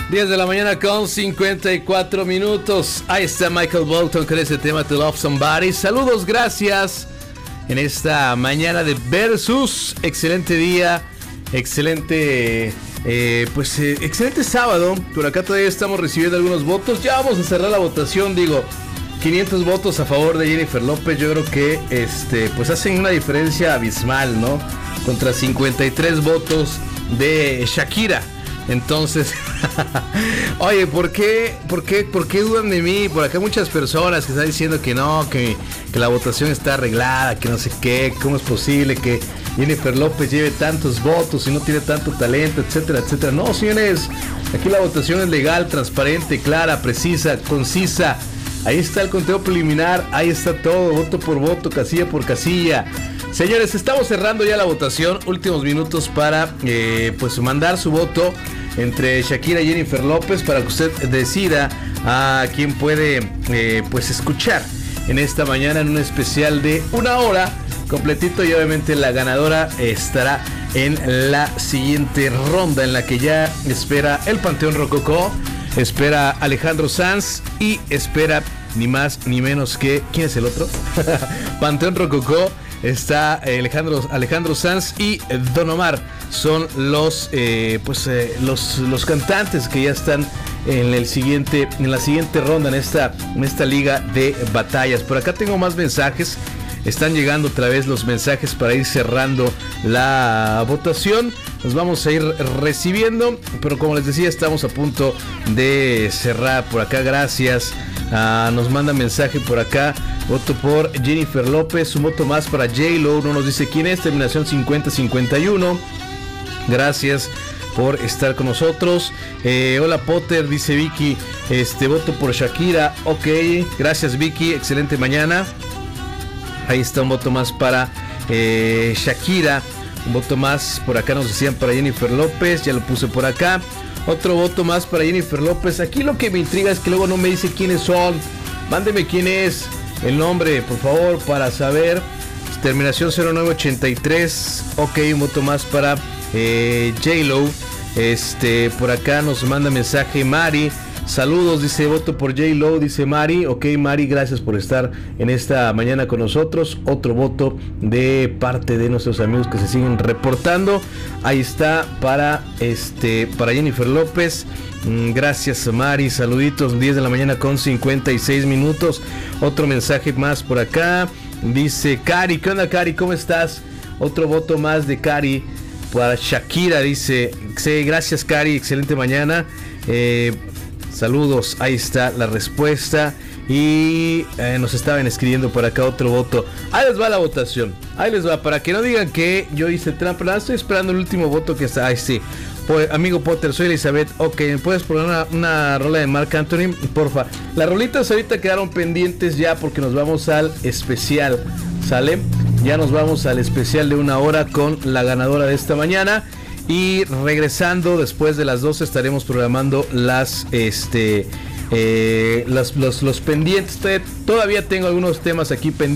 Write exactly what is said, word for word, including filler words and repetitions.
diez de la mañana con cincuenta y cuatro minutos. Ahí está Michael Bolton con ese tema To Love Somebody. Saludos, gracias. En esta mañana de Versus. Excelente día. Excelente, eh, pues eh, excelente sábado. Por acá todavía estamos recibiendo algunos votos. Ya vamos a cerrar la votación, digo. quinientos votos a favor de Jennifer López. Yo creo que este, pues hacen una diferencia abismal, ¿no? Contra cincuenta y tres votos de Shakira. Entonces, oye, ¿por qué, por qué, por qué dudan de mí? Por acá muchas personas que están diciendo que no, que, que la votación está arreglada, que no sé qué, cómo es posible que Jennifer López lleve tantos votos y no tiene tanto talento, etcétera, etcétera. No, señores, aquí la votación es legal, transparente, clara, precisa, concisa. Ahí está el conteo preliminar, ahí está todo, voto por voto, casilla por casilla. Señores, estamos cerrando ya la votación, últimos minutos para eh, pues mandar su voto entre Shakira y Jennifer López para que usted decida a quién puede eh, pues escuchar en esta mañana en un especial de una hora completito, y obviamente la ganadora estará en la siguiente ronda en la que ya espera el Panteón Rococó, espera Alejandro Sanz y espera ni más ni menos que... ¿Quién es el otro? Panteón Rococó. Está Alejandro, Alejandro Sanz y Don Omar. Son los eh, pues eh, los, los cantantes que ya están en el siguiente, en la siguiente ronda en esta, en esta liga de batallas. Por acá tengo más mensajes. Están llegando otra vez los mensajes para ir cerrando la votación. Nos vamos a ir recibiendo, pero como les decía, estamos a punto de cerrar. Por acá, gracias. Ah, nos manda mensaje por acá. Voto por Jennifer López. Un voto más para J-Lo. No nos dice quién es. Terminación cincuenta cincuenta y uno. Gracias por estar con nosotros. Eh, hola Potter, dice Vicky. Este, voto por Shakira. Ok, gracias Vicky. Excelente mañana. Ahí está un voto más para eh, Shakira. Un voto más por acá nos decían para Jennifer López. Ya lo puse por acá. Otro voto más para Jennifer López. Aquí lo que me intriga es que luego no me dice quiénes son. Mándeme quién es el nombre, por favor, para saber. Terminación cero nueve ochenta y tres. Ok, un voto más para eh, J-Lo. Este, por acá nos manda mensaje Mari. Saludos, dice voto por J-Lo, dice Mari. Ok, Mari, gracias por estar en esta mañana con nosotros. Otro voto de parte de nuestros amigos que se siguen reportando. Ahí está para este para Jennifer López. Gracias Mari, saluditos. Diez de la mañana con cincuenta y seis minutos. Otro mensaje más por acá. Dice Cari, ¿qué onda Cari? ¿Cómo estás? Otro voto más de Cari para Shakira, dice. Sí, gracias Cari, excelente mañana. Eh... Saludos, ahí está la respuesta. Y eh, nos estaban escribiendo por acá otro voto. Ahí les va la votación. Ahí les va, para que no digan que yo hice trampa. Nada, estoy esperando el último voto que está. Ahí sí. Pues, amigo Potter, soy Elizabeth. Ok, ¿me puedes poner una, una rola de Marc Anthony? Porfa. Las rolitas ahorita quedaron pendientes ya porque nos vamos al especial. ¿Sale? Ya nos vamos al especial de una hora con la ganadora de esta mañana. Y regresando después de las doce estaremos programando las este eh, las, los, los pendientes. Todavía tengo algunos temas aquí pendientes.